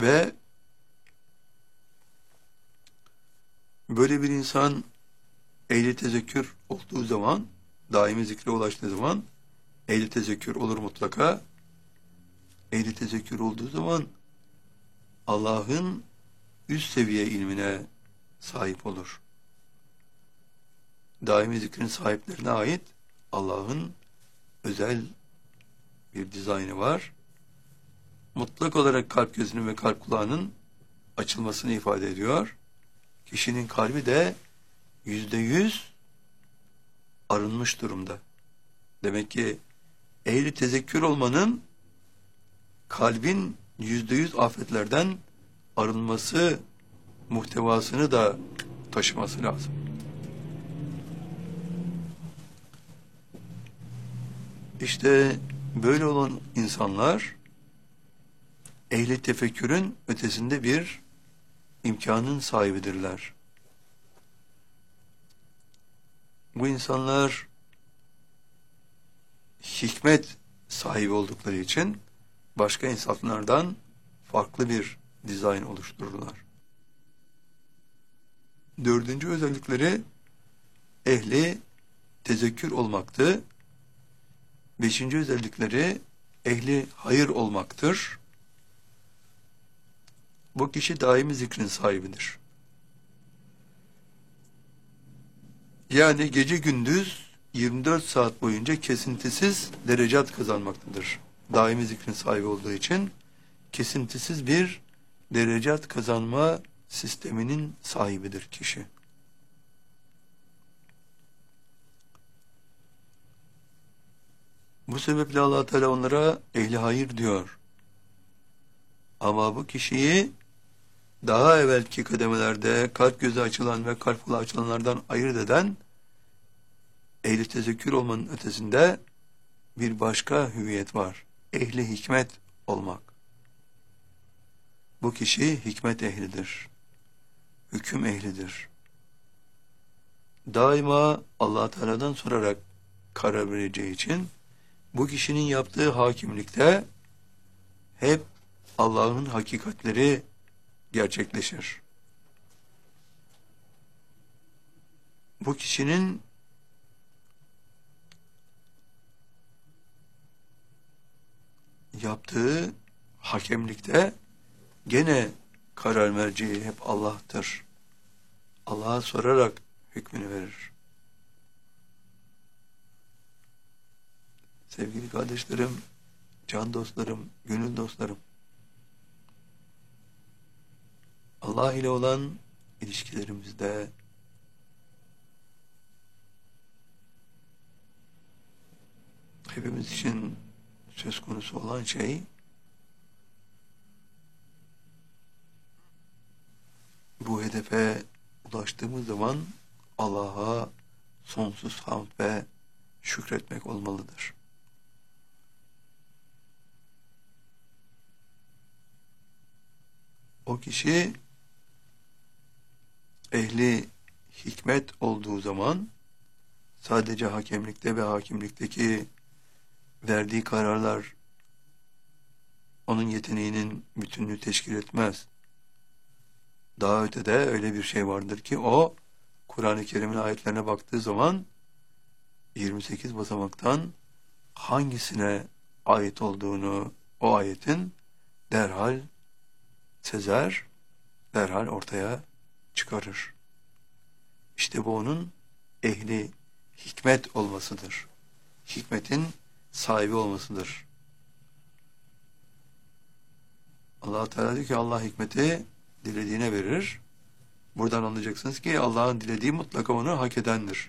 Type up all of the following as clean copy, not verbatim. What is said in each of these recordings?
Ve böyle bir insan ehli tezekkür olduğu zaman, daimi zikre ulaştığı zaman ehli tezekkür olur mutlaka. Ehli tezekkür olduğu zaman Allah'ın üst seviye ilmine sahip olur. Daimi zikrin sahiplerine ait Allah'ın özel bir dizaynı var. Mutlak olarak kalp gözünün ve kalp kulağının açılmasını ifade ediyor. Kişinin kalbi de %100 arınmış durumda. Demek ki ehli tezekkür olmanın kalbin %100 afetlerden arınması muhtevasını da taşıması lazım. İşte böyle olan insanlar ehli tefekkürün ötesinde bir imkanın sahibidirler. Bu insanlar hikmet sahibi oldukları için başka insanlardan farklı bir dizayn oluştururlar. Dördüncü özellikleri ehli tezekkür olmaktı. Beşinci özellikleri ehli hayır olmaktır. Bu kişi daimi zikrin sahibidir. Yani gece gündüz 24 saat boyunca kesintisiz derecat kazanmaktadır. Daimi zikrin sahibi olduğu için kesintisiz bir derecat kazanma sisteminin sahibidir kişi. Bu sebeple Allah Teala onlara ehli hayır diyor. Ama bu kişiyi daha evvelki kademelerde kalp gözü açılan ve kalp kulağı açılanlardan ayırt eden ehli tezekkür olmanın ötesinde bir başka hüviyet var. Ehli hikmet olmak. Bu kişi hikmet ehlidir. Hüküm ehlidir. Daima Allah Teala'dan sorarak karar vereceği için bu kişinin yaptığı hakimlikte hep Allah'ın hakikatleri gerçekleşir. Bu kişinin yaptığı hakemlikte gene karar merceği hep Allah'tır. Allah'a sorarak hükmünü verir. Sevgili kardeşlerim, can dostlarım, gönül dostlarım, Allah ile olan ilişkilerimizde hepimiz için söz konusu olan şey bu hedefe ulaştığımız zaman Allah'a sonsuz hamd ve şükretmek olmalıdır. O kişi ehli hikmet olduğu zaman sadece hakemlikte ve hakimlikteki verdiği kararlar onun yeteneğinin bütününü teşkil etmez. Daha ötede öyle bir şey vardır ki o Kur'an-ı Kerim'in ayetlerine baktığı zaman 28 basamaktan hangisine ait olduğunu o ayetin derhal sezer, derhal ortaya çıkarır. İşte bu onun ehli hikmet olmasıdır. Hikmetin sahibi olmasıdır. Allah Teala diyor ki Allah hikmeti dilediğine verir. Buradan anlayacaksınız ki Allah'ın dilediği mutlaka onu hak edendir.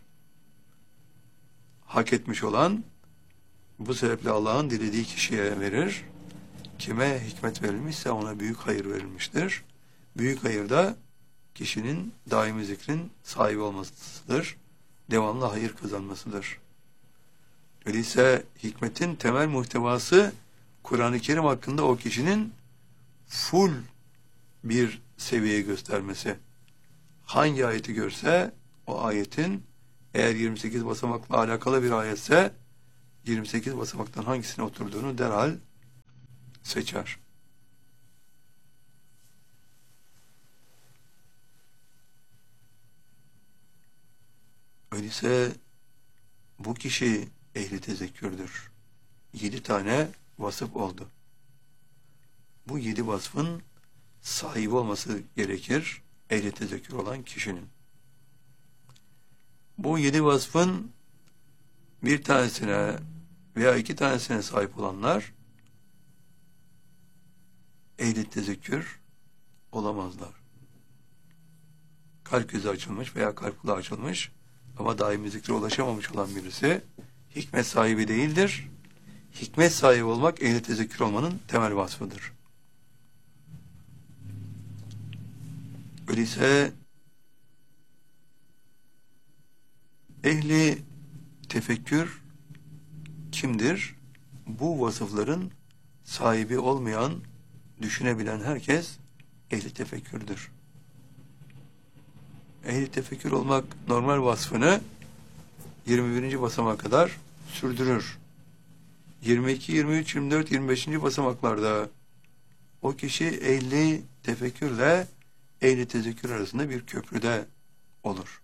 Hak etmiş olan bu sebeple Allah'ın dilediği kişiye verir. Kime hikmet verilmişse ona büyük hayır verilmiştir. Büyük hayır da kişinin daimi zikrin sahibi olmasıdır. Devamlı hayır kazanmasıdır. Öyleyse hikmetin temel muhtevası Kur'an-ı Kerim hakkında o kişinin full bir seviye göstermesi. Hangi ayeti görse o ayetin eğer 28 basamakla alakalı bir ayetse 28 basamaktan hangisine oturduğunu derhal seçer. Öyleyse bu kişi ehli tezekkürdür. 7 tane vasıf oldu. Bu 7 vasfın sahibi olması gerekir ehli tezekkür olan kişinin. Bu 7 vasfın bir tanesine veya 2 tanesine sahip olanlar ehli tezekkür olamazlar. Kalp gözü açılmış veya kalp kulağı açılmış ama daimi zikre ulaşamamış olan birisi hikmet sahibi değildir. Hikmet sahibi olmak ehli tezekkür olmanın temel vasfıdır. Öyleyse ehli tefekkür kimdir? Bu vasıfların sahibi olmayan, düşünebilen herkes ehli tefekkürdür. Ehli tefekkür olmak normal vasfını 21. basamağa kadar sürdürür. 22, 23, 24, 25. basamaklarda o kişi ehli tefekkürle ehli tezekkür arasında bir köprüde olur.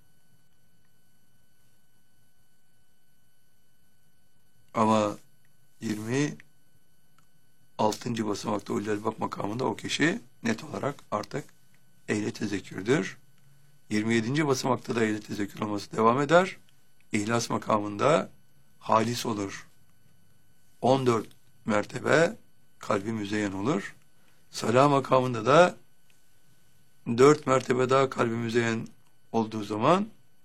Ama 26. basamakta ulul elbab makamında o kişi net olarak artık ehli tezekkürdür. 27. basamakta da ehli tezekkür olması devam eder. İhlas makamında halis olur. 14 mertebe kalbi müzeyyen olur. Salah makamında da 4 mertebe daha kalbi müzeyyen olduğu zaman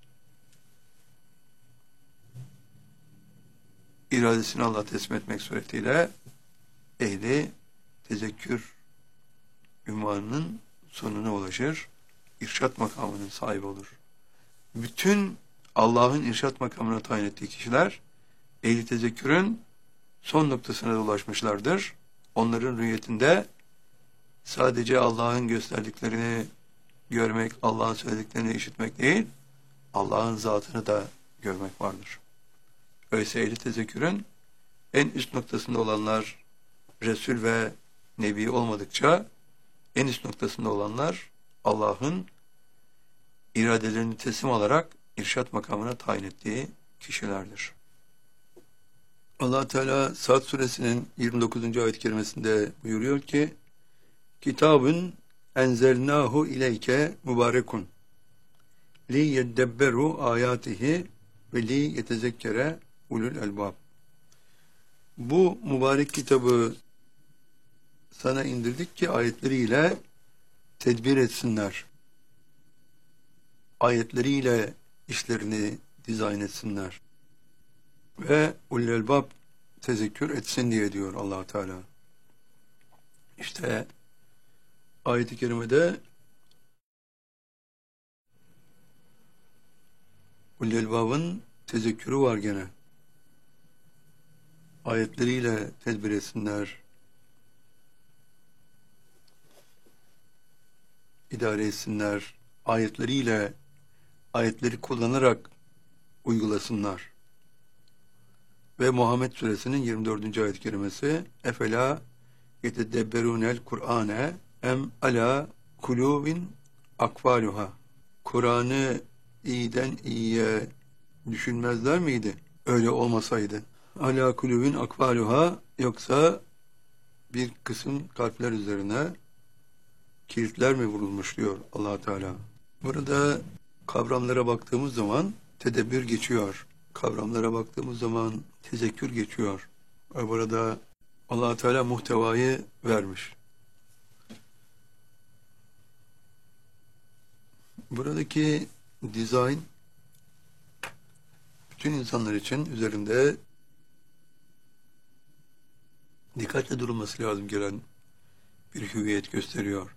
iradesini Allah'a teslim etmek suretiyle ehli tezekkür ünvanının sonuna ulaşır. İrşat makamının sahibi olur. Bütün Allah'ın irşat makamına tayin ettiği kişiler ehli tezekkürün son noktasına ulaşmışlardır. Onların rüyetinde sadece Allah'ın gösterdiklerini görmek, Allah'ın söylediklerini işitmek değil, Allah'ın zatını da görmek vardır. Öyleyse ehli tezekkürün en üst noktasında olanlar Resul ve Nebi olmadıkça en üst noktasında olanlar Allah'ın iradelerini teslim alarak irşat makamına tayin ettiği kişilerdir. Allah Teala Sad suresinin 29. ayet-i kerimesinde buyuruyor ki: Kitabun enzelnahu ileyke mübarekun li yeddebberu ayatihi ve li yetezekkere ulul elbab. Bu mübarek kitabı sana indirdik ki ayetleriyle tedbir etsinler. Ayetleriyle işlerini dizayn etsinler. Ve ulul elbab tezekkür etsin diye diyor Allah Teala. İşte ayet-i kerimede ulul elbabın tezekkürü var gene. Ayetleriyle tedbir etsinler. İdare etsinler. Ayetleri kullanarak uygulasınlar. Ve Muhammed suresinin 24. ayet-i kerimesi: Efela yetedebberunel Kur'ane em ala kulubin akvaluha. Kur'an'ı iyiden iyiye düşünmezler miydi? Öyle olmasaydı. Ala kulubin akvaluha, yoksa bir kısım kalpler üzerine kilitler mi vurulmuş diyor Allah Teala. Burada kavramlara baktığımız zaman tedebbür geçiyor. Kavramlara baktığımız zaman tezekkür geçiyor. Ve burada Allah Teala muhtevayı vermiş. Buradaki dizayn bütün insanlar için üzerinde dikkatle durulması lazım gelen bir hüviyet gösteriyor.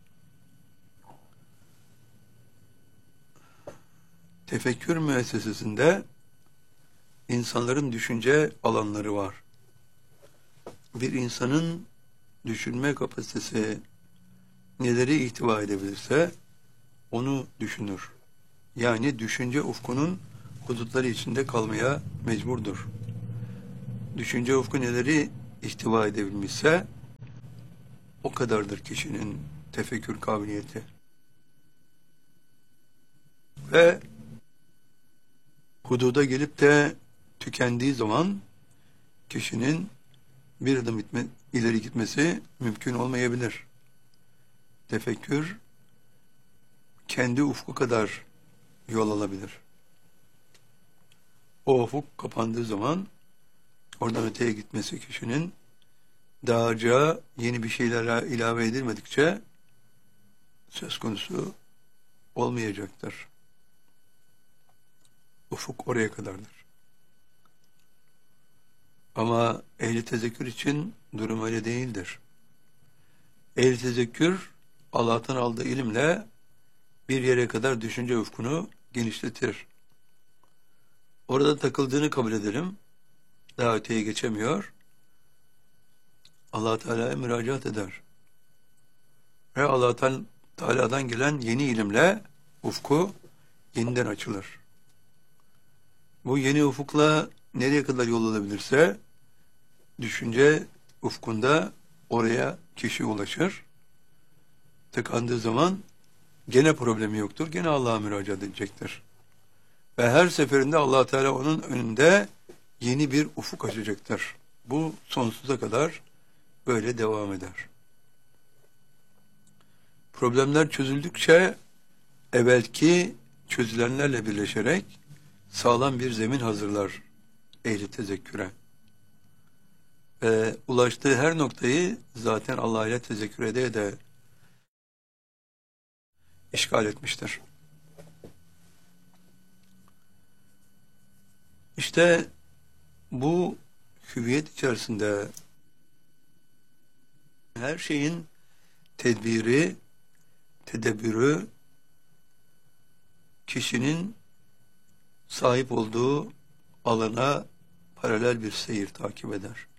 Tefekkür müessesesinde insanların düşünce alanları var. Bir insanın düşünme kapasitesi neleri ihtiva edebilirse onu düşünür. Yani düşünce ufkunun hudutları içinde kalmaya mecburdur. Düşünce ufku neleri ihtiva edebilmişse o kadardır kişinin tefekkür kabiliyeti. Ve hududa gelip de tükendiği zaman kişinin bir adım ileri gitmesi mümkün olmayabilir. Tefekkür kendi ufku kadar yol alabilir. O ufuk kapandığı zaman oradan öteye gitmesi kişinin dağacağı yeni bir şeyler ilave edilmedikçe söz konusu olmayacaktır. Ufuk oraya kadardır. Ama ehli tezekkür için durum öyle değildir. Ehli tezekkür Allah'tan aldığı ilimle bir yere kadar düşünce ufkunu genişletir. Orada takıldığını kabul edelim. Daha öteye geçemiyor. Allah Teala'ya müracaat eder. Ve Allah Teala'dan gelen yeni ilimle ufku yeniden açılır. Bu yeni ufukla nereye kadar yol alabilirse düşünce ufkunda oraya kişi ulaşır. Tıkandığı zaman gene problemi yoktur. Gene Allah'a müracaat edecektir. Ve her seferinde Allah Teala onun önünde yeni bir ufuk açacaktır. Bu sonsuza kadar böyle devam eder. Problemler çözüldükçe evvelki çözülenlerle birleşerek sağlam bir zemin hazırlar ehli tezekküre. Ve ulaştığı her noktayı zaten Allah ile tezekkür ede işgal etmiştir. İşte bu hüviyet içerisinde her şeyin tedbiri, tedebbürü kişinin sahip olduğu alana paralel bir seyir takip eder.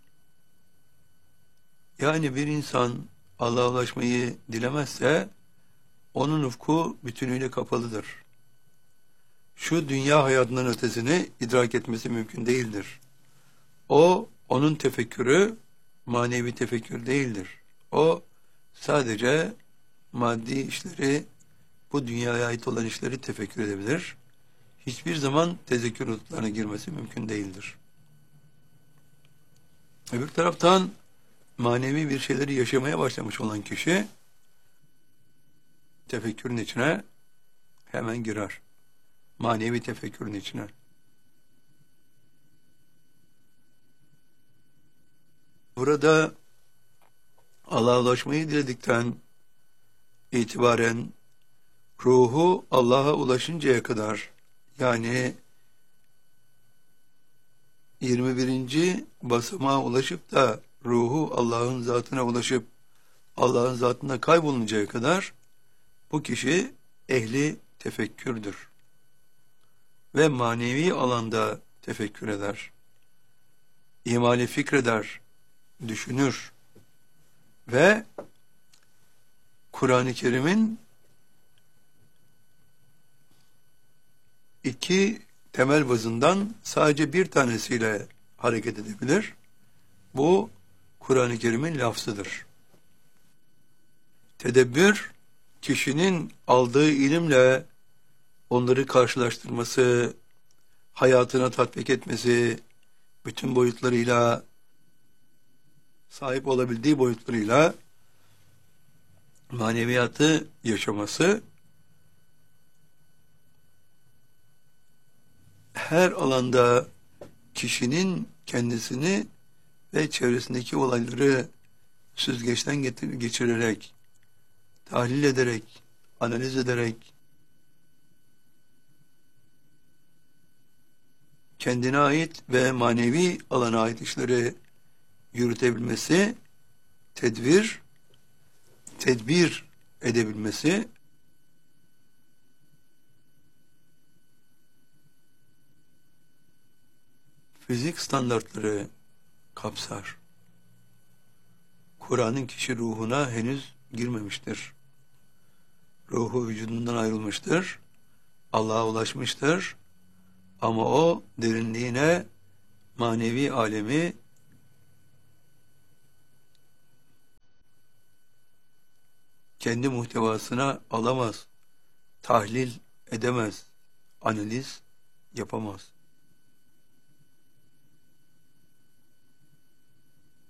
Yani bir insan Allah'a ulaşmayı dilemezse onun ufku bütünüyle kapalıdır. Şu dünya hayatının ötesini idrak etmesi mümkün değildir. Onun tefekkürü manevi tefekkür değildir. O sadece maddi işleri, bu dünyaya ait olan işleri tefekkür edebilir. Hiçbir zaman tezekkür hudutlarına girmesi mümkün değildir. Öbür taraftan manevi bir şeyleri yaşamaya başlamış olan kişi tefekkürün içine hemen girer. Manevi tefekkürün içine. Burada Allah'a ulaşmayı diledikten itibaren ruhu Allah'a ulaşıncaya kadar, yani 21. basamağa ulaşıp da ruhu Allah'ın zatına ulaşıp Allah'ın zatında kayboluncaya kadar bu kişi ehli tefekkürdür. Ve manevi alanda tefekkür eder. İmali fikreder, düşünür ve Kur'an-ı Kerim'in iki temel bazından sadece bir tanesiyle hareket edebilir. Bu Kur'an-ı Kerim'in lafzıdır. Tedebbür, kişinin aldığı ilimle onları karşılaştırması, hayatına tatbik etmesi, bütün boyutlarıyla, sahip olabildiği boyutlarıyla maneviyatı yaşaması, her alanda kişinin kendisini ve çevresindeki olayları süzgeçten geçirerek, tahlil ederek, analiz ederek, kendine ait ve manevi alana ait işleri yürütebilmesi, tedbir edebilmesi, fizik standartları kapsar. Kur'an'ın kişi ruhuna henüz girmemiştir. Ruhu vücudundan ayrılmıştır. Allah'a ulaşmıştır. Ama o derinliğine manevi alemi kendi muhtevasına alamaz, tahlil edemez, analiz yapamaz.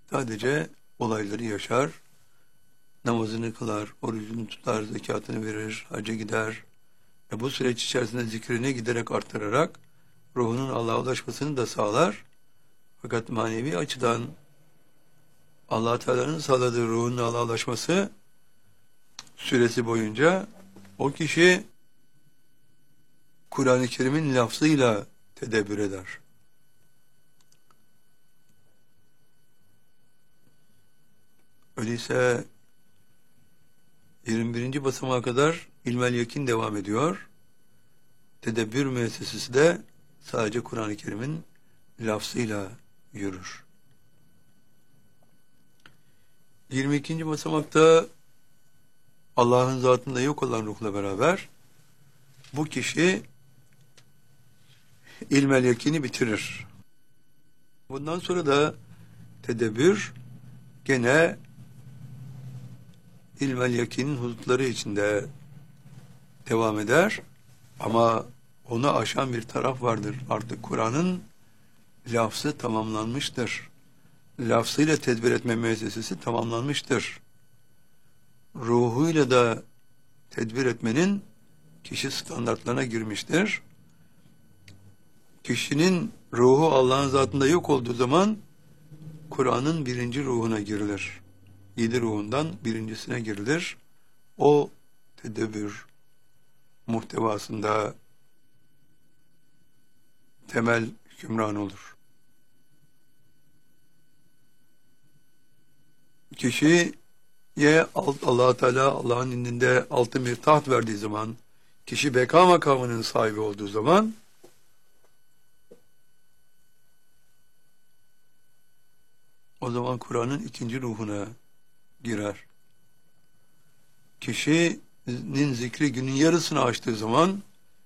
Sadece olayları yaşar, namazını kılar, orucunu tutar, zekatını verir, hacca gider. Bu süreç içerisinde zikrini giderek arttırarak ruhunun Allah'a ulaşmasını da sağlar. Fakat manevi açıdan Allah Teala'nın sağladığı ruhun Allah'a ulaşması süresi boyunca o kişi Kur'an-ı Kerim'in lafzıyla tedebbür eder. Öyleyse 21. basamağa kadar ilmel yakin devam ediyor. Tedebbür müessesesi de sadece Kur'an-ı Kerim'in lafzıyla yürür. 22. basamakta Allah'ın zatında yok olan ruhla beraber bu kişi ilmel yakini bitirir. Bundan sonra da tedebbür gene ilmel yakinin hudutları içinde devam eder. Ama onu aşan bir taraf vardır. Artık Kur'an'ın lafzı tamamlanmıştır. Lafzıyla tedbir etme müessesesi tamamlanmıştır. Ruhuyla da tedbir etmenin kişi standartlarına girmiştir. Kişinin ruhu Allah'ın zatında yok olduğu zaman Kur'an'ın birinci ruhuna girilir. 7 ruhundan birincisine girilir. O tedebbür muhtevasında temel hükümran olur. Kişiye Allah Teala Allah'ın indinde altın bir taht verdiği zaman, kişi beka makamının sahibi olduğu zaman o zaman Kur'an'ın ikinci ruhuna girer. Kişinin zikri günün yarısını açtığı zaman,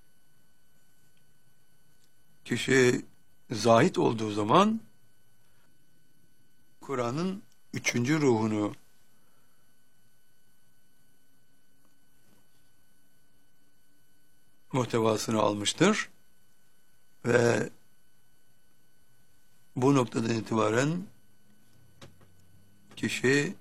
kişi zahit olduğu zaman Kur'an'ın üçüncü ruhunu muhtevasını almıştır ve bu noktadan itibaren kişi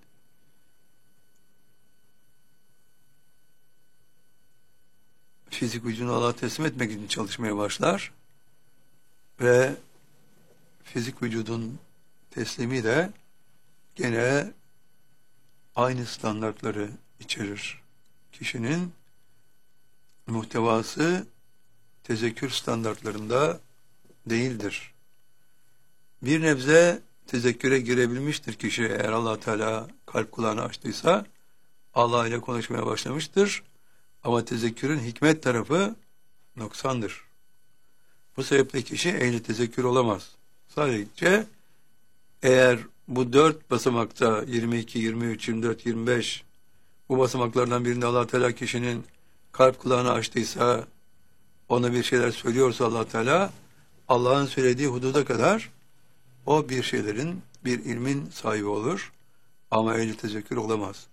fizik vücudunu Allah'a teslim etmek için çalışmaya başlar ve fizik vücudun teslimi de gene aynı standartları içerir. Kişinin muhtevası tezekkür standartlarında değildir. Bir nebze tezekküre girebilmiştir kişi, eğer Allah Teala kalp kulağını açtıysa Allah ile konuşmaya başlamıştır. Ama tezekkürün hikmet tarafı noksandır. Bu sebeple kişi ehli tezekkür olamaz. Sadece eğer bu 4 basamakta 22, 23, 24, 25 bu basamaklardan birinde Allah Teala kişinin kalp kulağını açtıysa, ona bir şeyler söylüyorsa Allah Teala, Allah'ın söylediği hududa kadar o bir şeylerin, bir ilmin sahibi olur. Ama ehli tezekkür olamaz.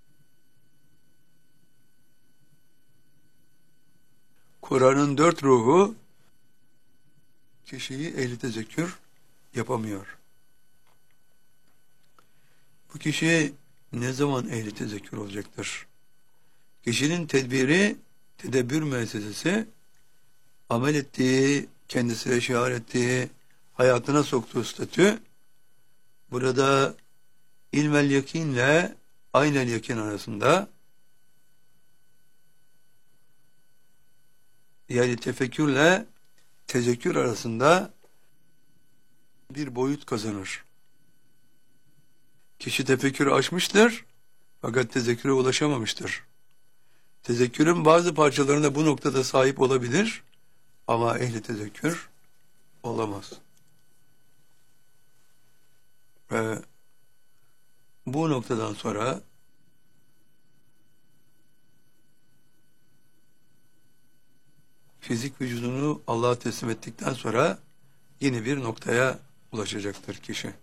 Kur'an'ın 4 ruhu kişiyi ehli tezekkür yapamıyor. Bu kişi ne zaman ehli tezekkür olacaktır? Kişinin tedbiri, tedebbür müessesesi, amel ettiği, kendisine şiar ettiği, hayatına soktuğu statü, burada ilmel yakinle aynel yakin arasında, yani tefekkürle tezekkür arasında bir boyut kazanır. Kişi tefekkürü aşmıştır fakat tezekküre ulaşamamıştır. Tezekkürün bazı parçalarına bu noktada sahip olabilir ama ehli tezekkür olamaz. Ve bu noktadan sonra fizik vücudunu Allah'a teslim ettikten sonra yeni bir noktaya ulaşacaktır kişi.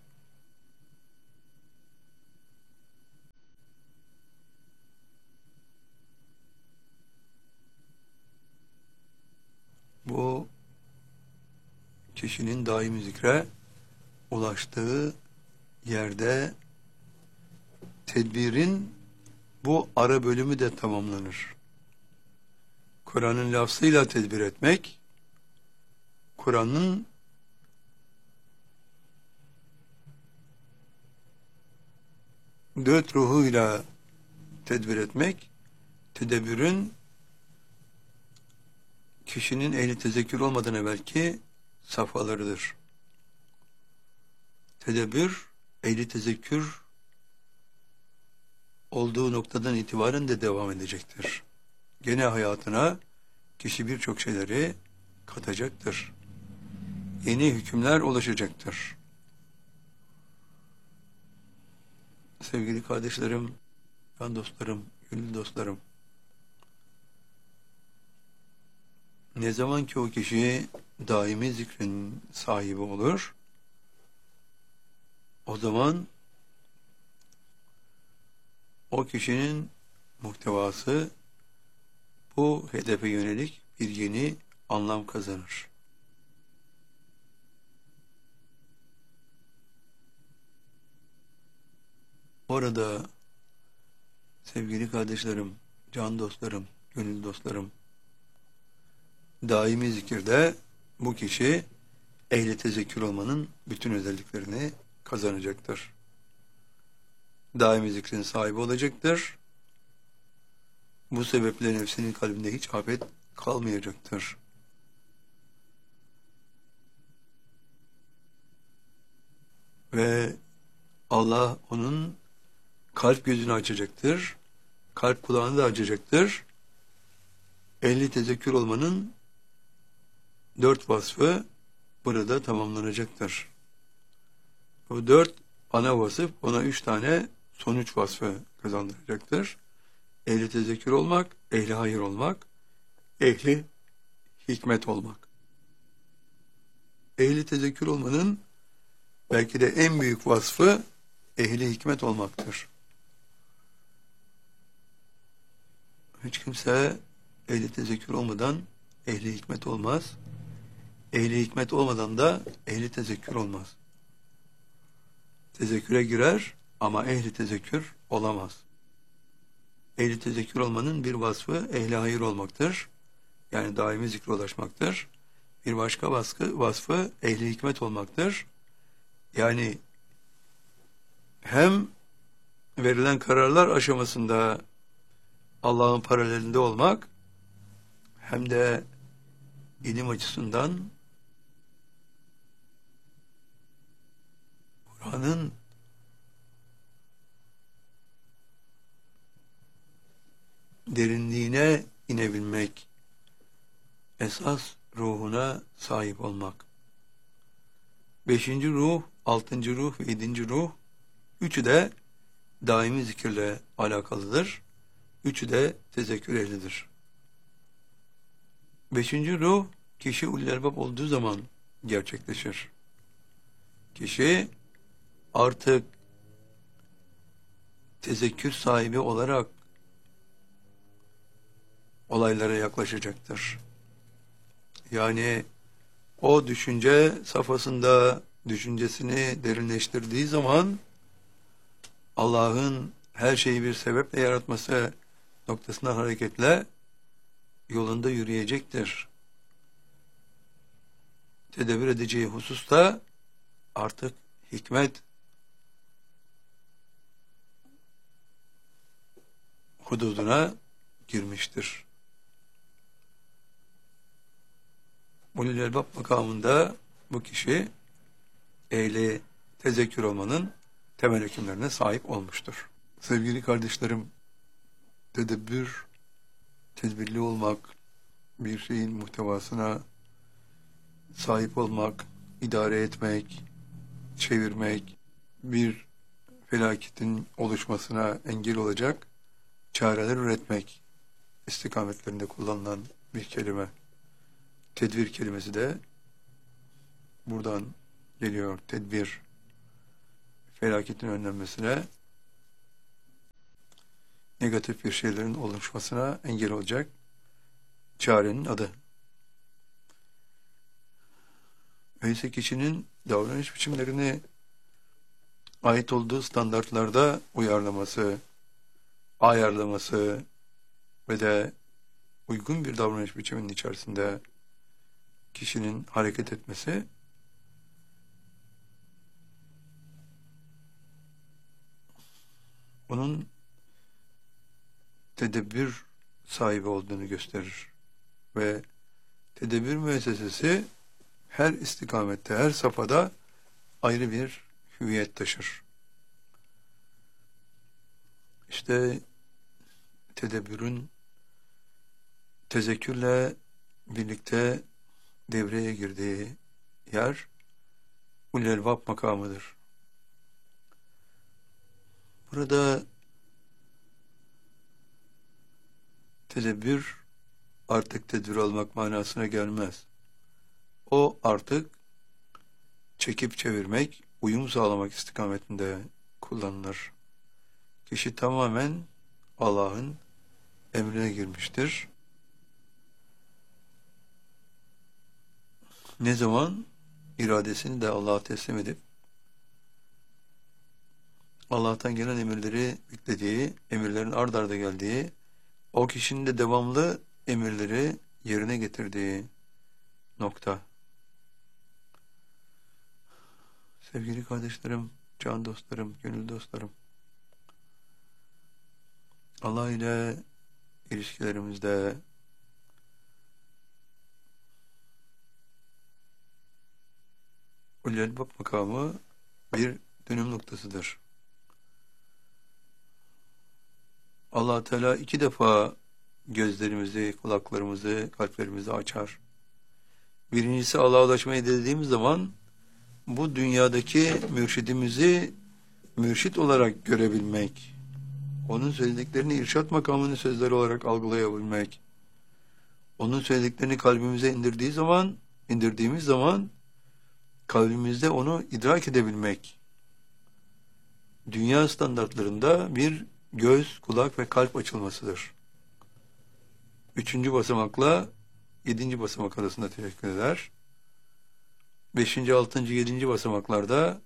Bu kişinin daimi zikre ulaştığı yerde tedbirin bu ara bölümü de tamamlanır. Kur'an'ın lafzıyla tedbir etmek, Kur'an'ın dört ruhuyla tedbir etmek, tedebbürün kişinin ehli tezekkür olmadan evvelki safhalarıdır. Tedebbür, ehli tezekkür olduğu noktadan itibaren de devam edecektir. Gene hayatına kişi birçok şeyleri katacaktır. Yeni hükümler ulaşacaktır. Sevgili kardeşlerim, can dostlarım, gönül dostlarım, ne zaman ki o kişi daimi zikrin sahibi olur, o zaman o kişinin muhtevası bu hedefe yönelik bir yeni anlam kazanır. Orada sevgili kardeşlerim, can dostlarım, gönül dostlarım, daimi zikirde bu kişi ehli tezekkür olmanın bütün özelliklerini kazanacaktır. Daimi zikrin sahibi olacaktır. Bu sebeple nefsinin kalbinde hiç afet kalmayacaktır. Ve Allah onun kalp gözünü açacaktır. Kalp kulağını da açacaktır. Ehli tezekkür olmanın dört vasfı burada tamamlanacaktır. Bu dört ana vasıf ona üç tane sonuç vasfı kazandıracaktır. Ehli tezekkür olmak, ehli hayır olmak, ehli hikmet olmak. Ehli tezekkür olmanın belki de en büyük vasfı ehli hikmet olmaktır. Hiç kimse ehli tezekkür olmadan ehli hikmet olmaz. Ehli hikmet olmadan da ehli tezekkür olmaz. Tezekküre girer ama ehli tezekkür olamaz. Ehli tezekkür olmanın bir vasfı ehli hayır olmaktır. Yani daimi zikre ulaşmaktır. Bir başka vasfı ehli hikmet olmaktır. Yani hem verilen kararlar aşamasında Allah'ın paralelinde olmak, hem de ilim açısından Kur'an'ın derinliğine inebilmek, esas ruhuna sahip olmak. 5. ruh, 6. ruh ve 7. ruh, üçü de daimi zikirle alakalıdır. Üçü de tezekkür ehlidir. 5. ruh, kişi ulul elbab olduğu zaman gerçekleşir. Kişi artık tezekkür sahibi olarak olaylara yaklaşacaktır. Yani o düşünce safhasında düşüncesini derinleştirdiği zaman Allah'ın her şeyi bir sebeple yaratması noktasına hareketle yolunda yürüyecektir. Tedebbür edeceği hususta artık hikmet hududuna girmiştir. Ulul elbab makamında bu kişi ehli tezekkür olmanın temel hükümlerine sahip olmuştur. Sevgili kardeşlerim, tedebbür, tedbirli olmak, bir şeyin muhtevasına sahip olmak, idare etmek, çevirmek, bir felaketin oluşmasına engel olacak çareler üretmek istikametlerinde kullanılan bir kelime. Tedbir kelimesi de buradan geliyor. Tedbir, felaketin önlenmesine, negatif bir şeylerin oluşmasına engel olacak çarenin adı. Öyleyse kişinin davranış biçimlerini ait olduğu standartlarda uyarlaması, ayarlaması ve de uygun bir davranış biçiminin içerisinde kişinin hareket etmesi onun tedebbür sahibi olduğunu gösterir. Ve tedebbür müessesesi her istikamette, her safhada ayrı bir hüviyet taşır. İşte tedebbürün tezekkürle birlikte devreye girdiği yer ulul elbab makamıdır. Burada tedebbür artık tedbir almak manasına gelmez. O artık çekip çevirmek, uyum sağlamak istikametinde kullanılır. Kişi tamamen Allah'ın emrine girmiştir. Ne zaman iradesini de Allah'a teslim edip Allah'tan gelen emirleri yüklediği, emirlerin ard arda geldiği, o kişinin de devamlı emirleri yerine getirdiği nokta. Sevgili kardeşlerim, can dostlarım, gönül dostlarım, Allah ile ilişkilerimizde ulul elbab makamı bir dönüm noktasıdır. Allah Teala 2 defa gözlerimizi, kulaklarımızı, kalplerimizi açar. Birincisi Allah'a ulaşmayı dediğimiz zaman bu dünyadaki mürşidimizi mürşit olarak görebilmek, onun söylediklerini irşat makamının sözleri olarak algılayabilmek, onun söylediklerini kalbimize indirdiğimiz zaman kalbimizde onu idrak edebilmek, dünya standartlarında bir göz, kulak ve kalp açılmasıdır. 3. basamakla 7. basamak arasında teşekkür eder. 5. 6. 7. basamaklarda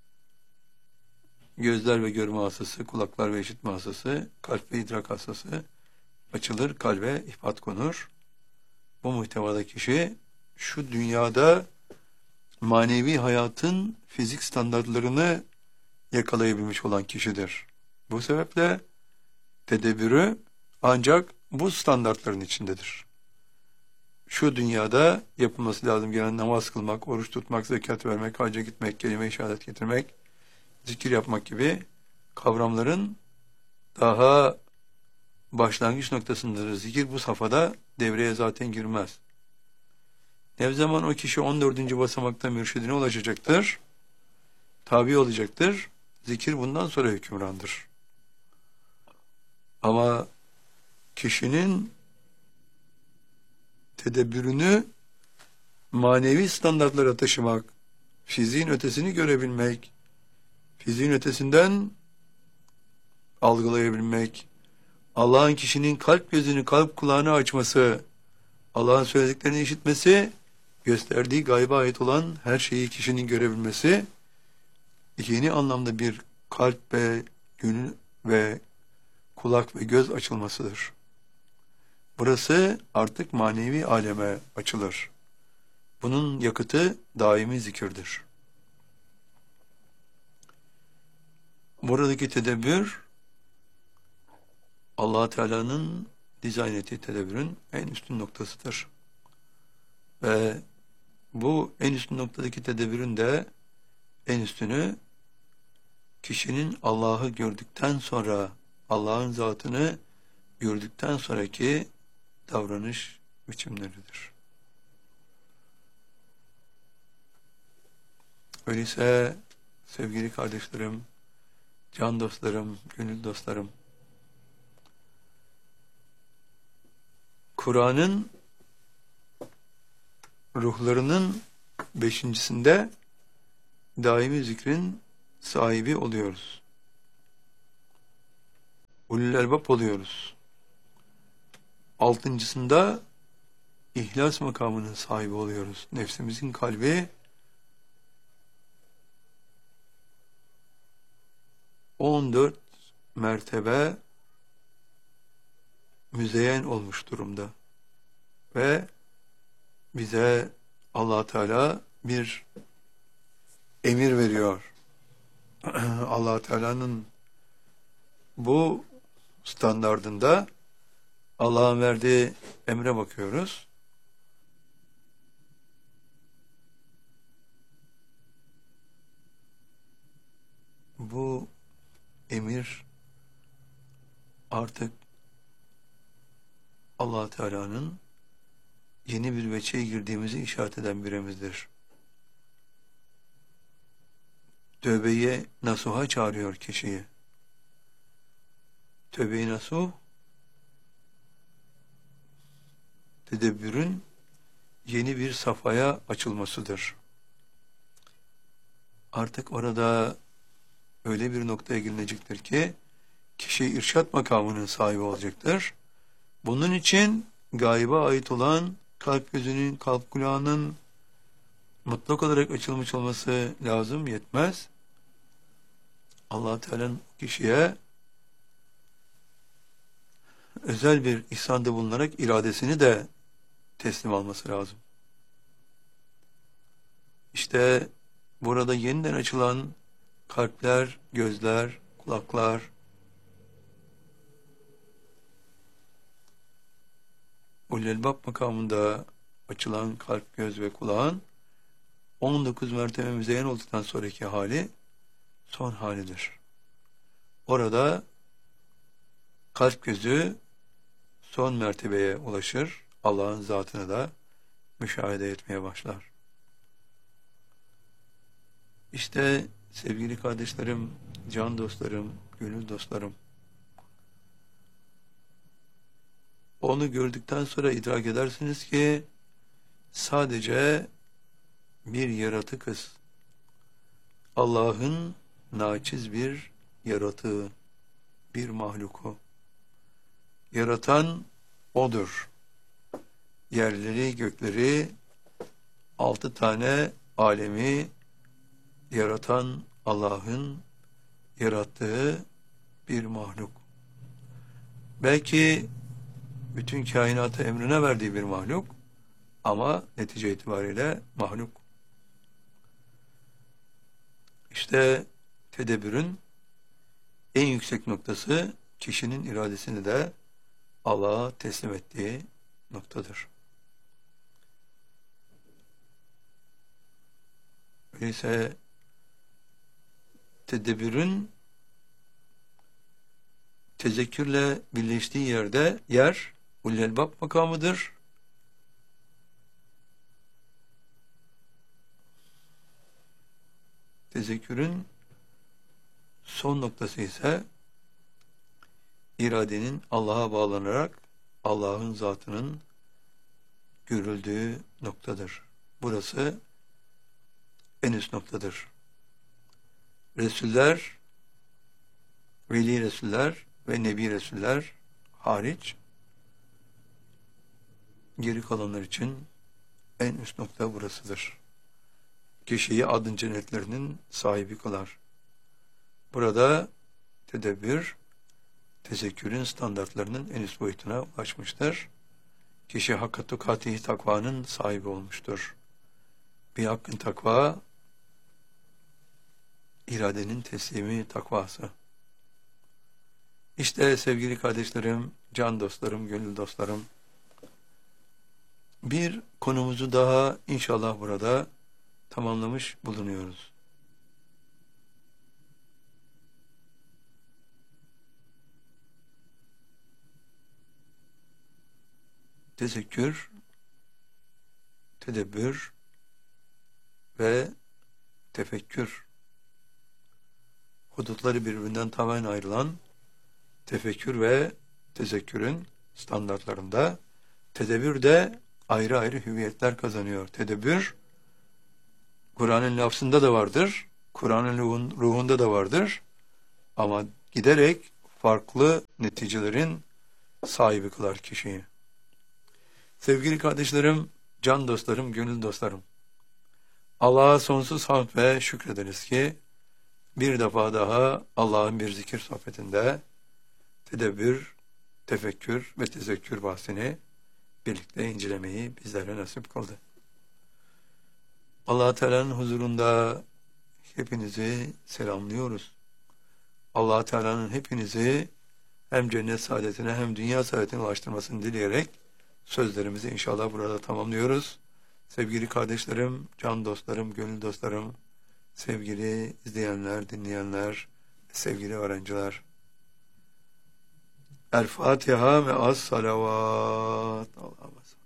gözler ve görme hassası, kulaklar ve işitme hassası, kalp ve idrak hassası açılır, kalbe ihbat konur. Bu muhtevada kişi şu dünyada manevi hayatın fizik standartlarını yakalayabilmiş olan kişidir. Bu sebeple tedebbürü ancak bu standartların içindedir. Şu dünyada yapılması lazım gelen namaz kılmak, oruç tutmak, zekat vermek, hacca gitmek, kelime-i şehadet getirmek, zikir yapmak gibi kavramların daha başlangıç noktasındadır. Zikir bu safhada devreye zaten girmez. Ne zaman o kişi 14. basamakta mürşidine ulaşacaktır, tabi olacaktır, zikir bundan sonra hükümrandır. Ama kişinin tedebbürünü manevi standartlara taşımak, fiziğin ötesini görebilmek, fiziğin ötesinden algılayabilmek, Allah'ın kişinin kalp gözünü, kalp kulağını açması, Allah'ın söylediklerini işitmesi, gösterdiği gayba ait olan her şeyi kişinin görebilmesi, yeni anlamda bir kalp ve gönül ve kulak ve göz açılmasıdır. Burası artık manevi aleme açılır. Bunun yakıtı daimi zikirdir. Buradaki tedebbür, Allah Teala'nın dizayn ettiği tedebbürün en üstün noktasıdır. Ve bu en üstün noktadaki tedebbürün de en üstünü kişinin Allah'ı gördükten sonra, Allah'ın zatını gördükten sonraki davranış biçimleridir. Öyleyse sevgili kardeşlerim, can dostlarım, gönül dostlarım, Kur'an'ın ruhlarının 5.'sinde daimi zikrin sahibi oluyoruz. Ulul elbab oluyoruz. 6.'sında ihlas makamının sahibi oluyoruz. Nefsimizin kalbi 14 mertebe müzeyyen olmuş durumda. Ve bize Allah Teala bir emir veriyor. Allah Teala'nın bu standardında Allah'ın verdiği emre bakıyoruz. Bu emir artık Allah Teala'nın yeni bir veçeye girdiğimizi işaret eden bir emirdir. Tövbeye nasuha çağırıyor kişiyi. Tövbe-i nasuh, tedebbürün yeni bir safhaya açılmasıdır. Artık orada öyle bir noktaya gelinecektir ki kişi irşat makamının sahibi olacaktır. Bunun için gayba ait olan kalp gözünün, kalp kulağının mutlak olarak açılmış olması lazım, yetmez. Allah Teala'nın kişiye özel bir ihsanda bulunarak iradesini de teslim alması lazım. İşte burada yeniden açılan kalpler, gözler, kulaklar, ulul-elbab makamında açılan kalp, göz ve kulağın 19 mertebe müzeyyen olduktan sonraki hali son halidir. Orada kalp gözü son mertebeye ulaşır, Allah'ın zatını da müşahede etmeye başlar. İşte sevgili kardeşlerim, can dostlarım, gönül dostlarım, onu gördükten sonra idrak edersiniz ki sadece bir yaratıkız. Allah'ın naçiz bir yaratığı, bir mahluku. Yaratan O'dur. Yerleri, gökleri, 6 tane alemi yaratan Allah'ın yarattığı bir mahluk. Belki bütün kainatı emrine verdiği bir mahluk ama netice itibariyle mahluk. İşte tedebbürün en yüksek noktası kişinin iradesini de Allah'a teslim ettiği noktadır. Öyleyse tedebbürün tezekkürle birleştiği yer ulul-elbab makamıdır. Tezekkürün son noktası ise iradenin Allah'a bağlanarak Allah'ın zatının görüldüğü noktadır. Burası en üst noktadır. Resuller, veli Resuller ve Nebi Resuller hariç geri kalanlar için en üst nokta burasıdır. Kişiyi adın cennetlerinin sahibi kılar. Burada tedebbür, tezekkürün standartlarının en üst boyutuna ulaşmıştır. Kişi hakka tukatihi takvanın sahibi olmuştur. Bir hakkın takva, iradenin teslimi takvası. İşte sevgili kardeşlerim, can dostlarım, gönül dostlarım, bir konumuzu daha inşallah burada tamamlamış bulunuyoruz. Tezekkür, tedebbür ve tefekkür. Hudutları birbirinden tamamen ayrılan tefekkür ve tezekkürün standartlarında tedebbür de ayrı ayrı hüviyetler kazanıyor. Tedebbür Kur'an'ın lafzında da vardır, Kur'an'ın ruhunda da vardır ama giderek farklı neticelerin sahibi kılar kişiyi. Sevgili kardeşlerim, can dostlarım, gönül dostlarım, Allah'a sonsuz hamd ve şükrederiz ki bir defa daha Allah'ın bir zikir sohbetinde tedebbür, tefekkür ve tezekkür bahsini birlikte incelemeyi bizlere nasip kıldı. Allah Teala'nın huzurunda hepinizi selamlıyoruz. Allah Teala'nın hepinizi hem cennet saadetine hem dünya saadetine ulaştırmasını dileyerek sözlerimizi inşallah burada tamamlıyoruz. Sevgili kardeşlerim, can dostlarım, gönül dostlarım, sevgili izleyenler, dinleyenler, sevgili öğrenciler. El Fatiha ve as salavat. Allah'a emanet.